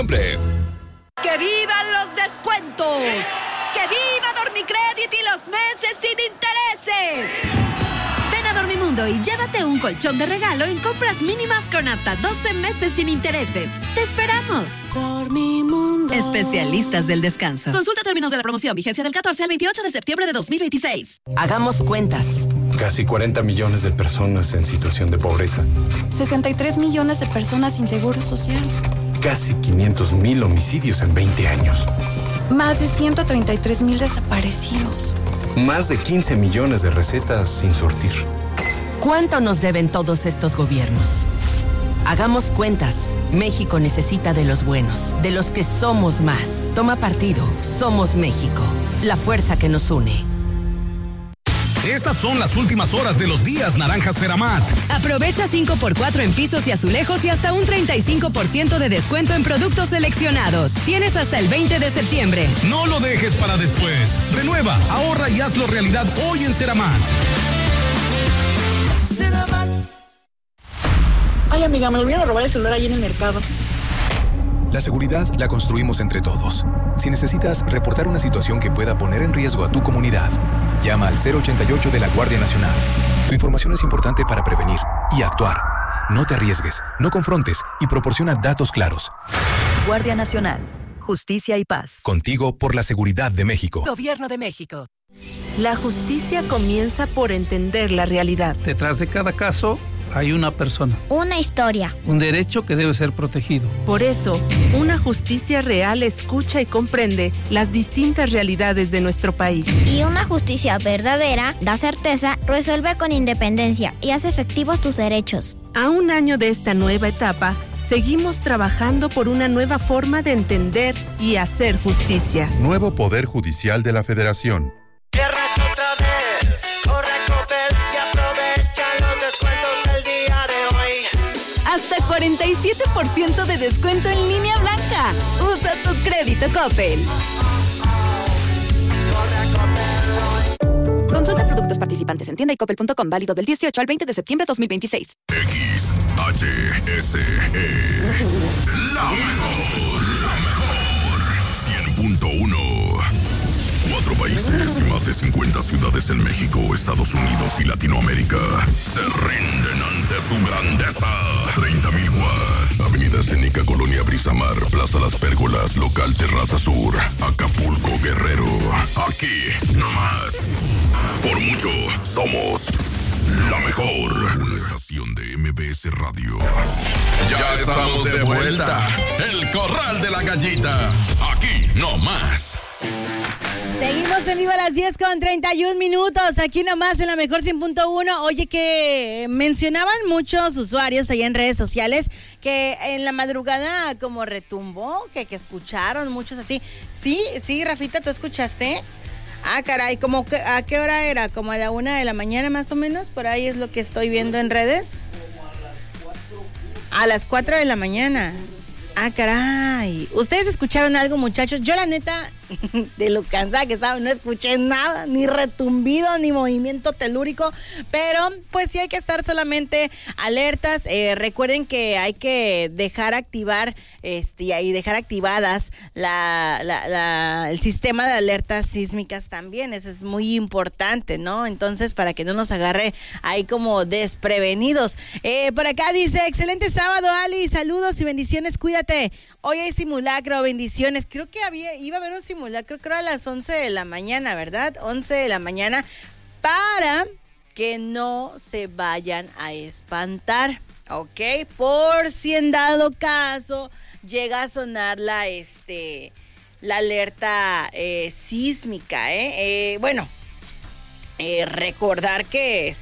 ¡Que vivan los descuentos! ¡Que viva Dormicrédito y los meses sin intereses! Ven a Dormimundo y llévate un colchón de regalo en compras mínimas con hasta 12 meses sin intereses. ¡Te esperamos! Dormimundo. Especialistas del descanso. Consulta términos de la promoción. Vigencia del 14 al 28 de septiembre de 2026. Hagamos cuentas. Casi 40 millones de personas en situación de pobreza. 63 millones de personas sin seguro social. Casi 500,000 homicidios en 20 años. Más de 133,000 desaparecidos. Más de 15 millones de recetas sin surtir. ¿Cuánto nos deben todos estos gobiernos? Hagamos cuentas. México necesita de los buenos, de los que somos más. Toma partido. Somos México. La fuerza que nos une. Estas son las últimas horas de los días naranjas Ceramat. Aprovecha 5x4 en pisos y azulejos y hasta un 35% de descuento en productos seleccionados. Tienes hasta el 20 de septiembre. No lo dejes para después. Renueva, ahorra y hazlo realidad hoy en Ceramat. Ceramat. Ay, amiga, me olvidaron robar el celular ahí en el mercado. La seguridad la construimos entre todos. Si necesitas reportar una situación que pueda poner en riesgo a tu comunidad, llama al 088 de la Guardia Nacional. Tu información es importante para prevenir y actuar. No te arriesgues, no confrontes y proporciona datos claros. Guardia Nacional. Justicia y paz. Contigo por la seguridad de México. Gobierno de México. La justicia comienza por entender la realidad. Detrás de cada caso hay una persona. Una historia. Un derecho que debe ser protegido. Por eso, una justicia real escucha y comprende las distintas realidades de nuestro país. Y una justicia verdadera da certeza, resuelve con independencia y hace efectivos tus derechos. A un año de esta nueva etapa, seguimos trabajando por una nueva forma de entender y hacer justicia. Nuevo Poder Judicial de la Federación. Hasta 47% de descuento en línea blanca. Usa tu crédito Coppel. Consulta productos participantes en tienda y coppel.com. Válido del 18 al 20 de septiembre de 2026. XHSE. La mejor. 100.1. 4 países y más de 50 ciudades en México, Estados Unidos y Latinoamérica se rinden ante su grandeza. 30,000 watts. Avenida Escénica, Colonia Brisamar, Plaza Las Pérgolas, Local Terraza Sur, Acapulco, Guerrero. Aquí, nomás. Por mucho, somos la mejor. Una estación de MBS Radio. Ya estamos de vuelta. El Corral de la Gallita. Aquí, nomás. Seguimos en vivo a las 10:31, aquí nomás en la mejor 100.1. Oye, que mencionaban muchos usuarios allá en redes sociales que en la madrugada como retumbó, que escucharon muchos así. Sí, Rafita, ¿tú escuchaste? Ah, caray, ¿a qué hora era? ¿Como a la 1 de la mañana más o menos? Por ahí es lo que estoy viendo en redes. A las 4 de la mañana. Ah, caray. ¿Ustedes escucharon algo, muchachos? Yo, la neta, de lo cansada que estaba, no escuché nada, ni retumbido, ni movimiento telúrico, pero pues sí hay que estar solamente alertas. Recuerden que hay que dejar activar y dejar activadas el sistema de alertas sísmicas también. Eso es muy importante, ¿no? Entonces, para que no nos agarre ahí como desprevenidos. Por acá dice, excelente sábado, Ali, saludos y bendiciones, cuídate. Hoy hay simulacro, bendiciones. Creo que iba a haber un simulacro, creo a las 11 de la mañana, ¿verdad? 11 de la mañana, para que no se vayan a espantar, ¿ok? Por si en dado caso llega a sonar la alerta sísmica, recordar que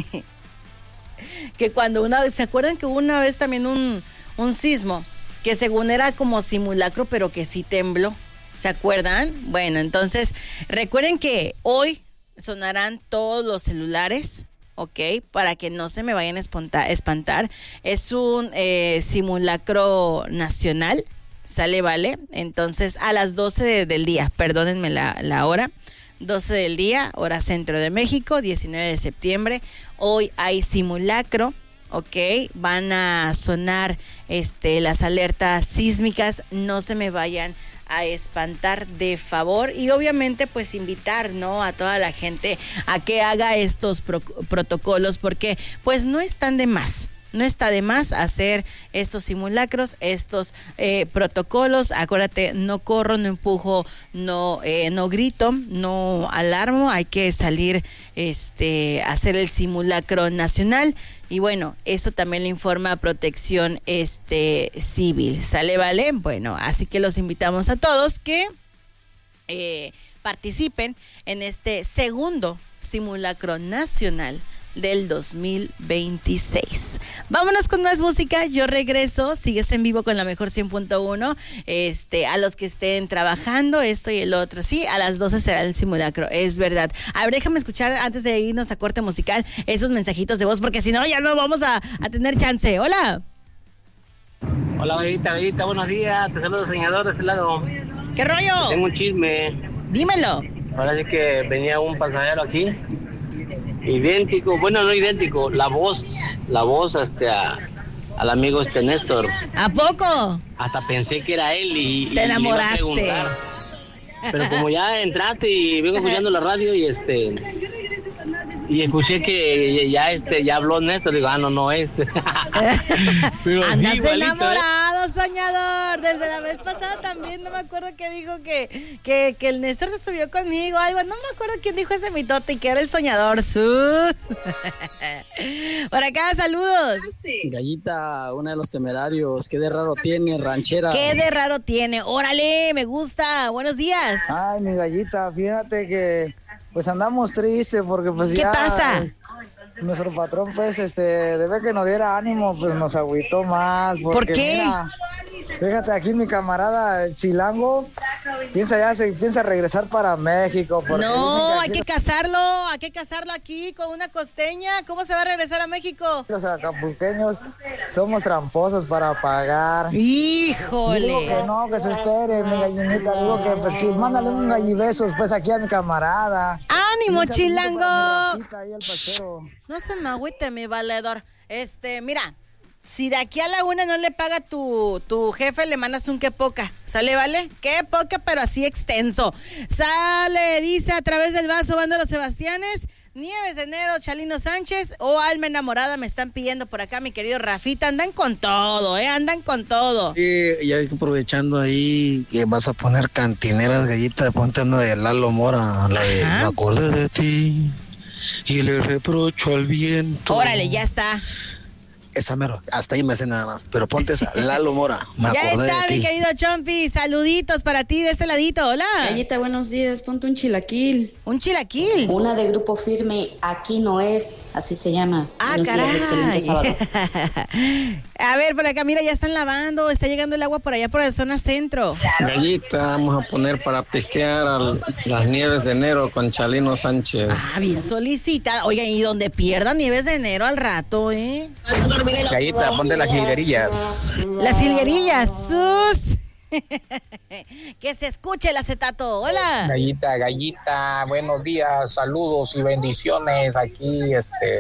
que cuando ¿se acuerdan que hubo una vez también un sismo que según era como simulacro, pero que sí tembló? ¿Se acuerdan? Bueno, entonces recuerden que hoy sonarán todos los celulares, ¿ok? Para que no se me vayan a espantar. Es un simulacro nacional, ¿sale? Vale. Entonces a las 12 del día, perdónenme la hora, 12 del día, hora centro de México, 19 de septiembre. Hoy hay simulacro ¿ok? Van a sonar las alertas sísmicas, no se me vayan a espantar de favor, y obviamente pues invitar, ¿no?, a toda la gente a que haga estos protocolos, porque pues no están de más. No está de más hacer estos simulacros, estos protocolos. Acuérdate, no corro, no empujo, no grito, no alarmo. Hay que salir a hacer el simulacro nacional. Y bueno, eso también lo informa Protección Civil. ¿Sale, vale? Bueno, así que los invitamos a todos que participen en este segundo simulacro nacional del 2026. Vámonos con más música, yo regreso, sigues en vivo con la mejor 100.1, a los que estén trabajando, esto y el otro, sí, a las 12 será el simulacro, es verdad. A ver, déjame escuchar antes de irnos a corte musical esos mensajitos de voz, porque si no, ya no vamos a tener chance. Hola. Hola, Gallita, buenos días, te saludo, soñador, de este lado. ¿Qué rollo? Tengo un chisme. Dímelo. Ahora sí que venía un pasajero aquí, idéntico, bueno, no idéntico, la voz al amigo Néstor. ¿A poco? Hasta pensé que era él y te enamoraste. Pero como ya entraste y vengo escuchando la radio y escuché que ya habló Néstor, digo, no es. Pero andas sí, enamorado, soñador. Desde la vez pasada también, no me acuerdo que dijo que el Néstor se subió conmigo, algo, no me acuerdo quién dijo ese mitote y que era el soñador. Por acá, saludos. Gallita, una de los temerarios, ¿qué de raro tiene, ranchera? ¿Qué de raro tiene? Órale, me gusta, buenos días. Ay, mi Gallita, fíjate que pues andamos tristes porque pues ¿qué pasa? Nuestro patrón pues debe que nos diera ánimo, pues nos agüitó más. Porque, ¿por qué? Mira, fíjate, aquí mi camarada el Chilango piensa regresar para México. No, hay que casarlo aquí con una costeña. ¿Cómo se va a regresar a México? Los acapulqueños somos tramposos para pagar. ¡Híjole! Digo que no, que se espere, mi gallinita. Digo que pues que mándale un gallibesos pues aquí a mi camarada. ¡Ánimo, Chilango! No se me agüite, mi valedor. Mira, si de aquí a la 1 no le paga tu jefe, le mandas un qué poca. ¿Sale, vale? Qué poca, pero así extenso. Sale, dice a través del vaso, banda Los Sebastianes, Nieves de Enero, Chalino Sánchez o Alma Enamorada me están pidiendo por acá, mi querido Rafita. Andan con todo, andan con todo. Y aprovechando ahí que vas a poner cantineras, Gallita, ponte una de Lalo Mora, la de Me acordé de ti y le reprocho al viento. Órale, ya está. Esa mero, hasta ahí me hace nada más, pero ponte esa, Lalo Mora, me ya acordé está, de ti. Mi querido Chompi, saluditos para ti de este ladito, hola. Gallita, buenos días, ponte un chilaquil. ¿Un chilaquil? Una de Grupo Firme, Aquí No Es, así se llama. Ah, buenos caray. días, excelente sábado. A ver, por acá, mira, ya están lavando, está llegando el agua por allá por la zona centro. Gallita, vamos a poner para pistear las Nieves de Enero con Chalino Sánchez. Ah, bien solicitada. Oigan, y donde pierdan Nieves de Enero al rato, Gallita, ponte las jilguerillas. Las jilguerillas, sus. Que se escuche el acetato. Hola. Gallita, buenos días, saludos y bendiciones aquí,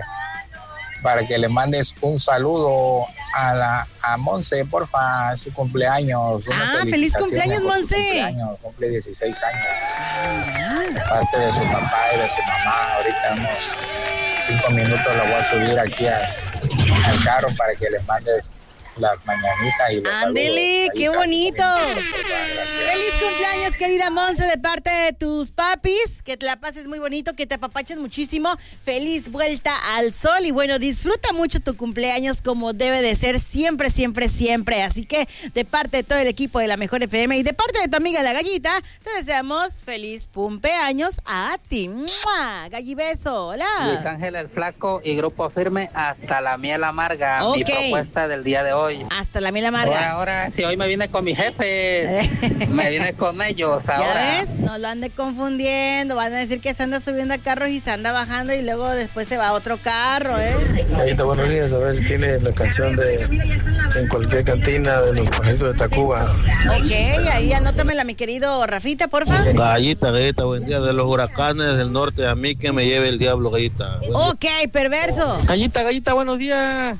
para que le mandes un saludo a Monse, porfa, su cumpleaños. Feliz cumpleaños, Monse. Cumple 16 años. De parte de su papá y de su mamá, ahorita unos 5 minutos la voy a subir aquí al carro para que les mandes las mañanitas y los ándele, saludos. qué bonito. Feliz cumpleaños, querida Monse, de parte de tus papis, que te la pases muy bonito, que te apapaches muchísimo. Feliz vuelta al sol y bueno, disfruta mucho tu cumpleaños como debe de ser siempre, siempre, siempre. Así que de parte de todo el equipo de la Mejor FM y de parte de tu amiga la Gallita, te deseamos feliz cumpleaños a ti. ¡Mua! Gallibeso, hola. Luis Ángel el Flaco y Grupo Firme, hasta la miel amarga. Mi propuesta del día de hoy. Hasta la miel amarga. Ahora, si hoy me vine con mis jefes, me vine con ellos ahora. ¿Ya ves? No lo ande confundiendo. Van a decir que se anda subiendo a carros y se anda bajando y luego después se va a otro carro, Gallita, buenos días. A ver si tiene la canción de En cualquier cantina de los pajaritos de Tacuba. Ok, ahí anótamela, mi querido Rafita, porfa. Gallita, buen día. De los huracanes del norte, a mí que me lleve el diablo, Gallita. Ok, perverso. Gallita, buenos días.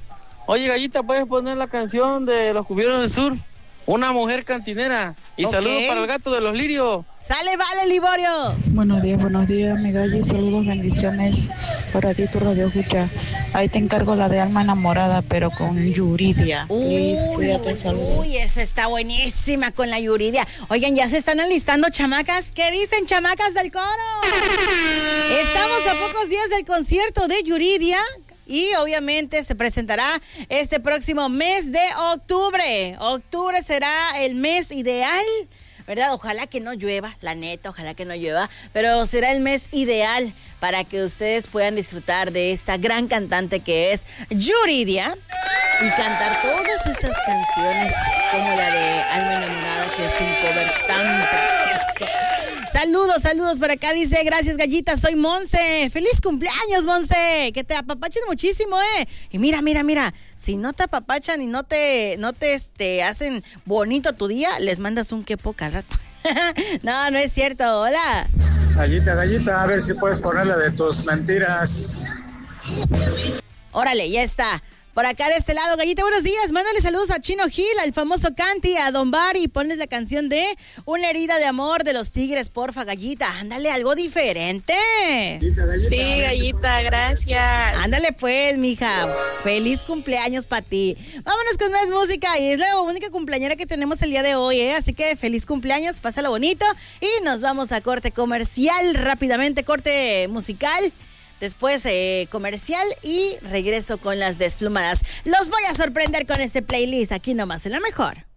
Oye, Gallita, ¿puedes poner la canción de Los Cubiertos del Sur? Una mujer cantinera. Y saludos para el gato de los lirios. ¡Sale, vale, Liborio! Buenos días, mi Galli. Saludos, bendiciones para ti, tu radio escucha. Ahí te encargo la de Alma Enamorada, pero con Yuridia. Please, cuídate, saludos. Uy, esa está buenísima con la Yuridia. Oigan, ya se están alistando, chamacas. ¿Qué dicen, chamacas del coro? Estamos a pocos días del concierto de Yuridia. Y obviamente se presentará este próximo mes de octubre. Octubre será el mes ideal, ¿verdad? Ojalá que no llueva, la neta, ojalá que no llueva. Pero será el mes ideal para que ustedes puedan disfrutar de esta gran cantante que es Yuridia. Y cantar todas esas canciones como la de Alma Enamorada, que es un cover tan precioso. Saludos por acá, dice, gracias Gallita, soy Monse, feliz cumpleaños Monse, que te apapachen muchísimo, y mira, si no te apapachan y no te hacen bonito tu día, les mandas un quepoca al rato. No es cierto, hola. Gallita, a ver si puedes ponerla de tus mentiras. Órale, ya está. Por acá de este lado, Gallita, buenos días. Mándale saludos a Chino Gil, al famoso Canti, a Don Bari. Ponles la canción de Una herida de amor de los Tigres, porfa, Gallita. Ándale, algo diferente. Gallita, sí, Gallita, gracias. Ándale pues, mija. Feliz cumpleaños para ti. Vámonos con más música. Y es la única cumpleañera que tenemos el día de hoy, Así que feliz cumpleaños, pásalo bonito. Y nos vamos a corte comercial rápidamente, corte musical. Después comercial y regreso con las desplumadas. Los voy a sorprender con este playlist aquí nomás en La Mejor.